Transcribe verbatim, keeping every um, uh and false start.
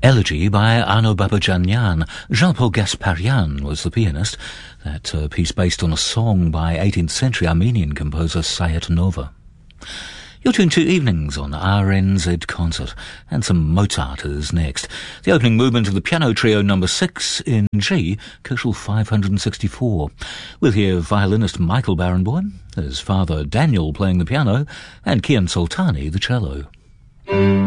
Elegy by Arno Babajanyan. Jean-Paul Gasparian was the pianist. That uh, piece based on a song by eighteenth century Armenian composer Sayat Nova. You're tuned to Evenings on R N Z Concert, and some Mozart is next. The opening movement of the piano trio number six in G, Koschel five hundred sixty-four. We'll hear violinist Michael Barenboim, his father Daniel playing the piano, and Kian Soltani the cello.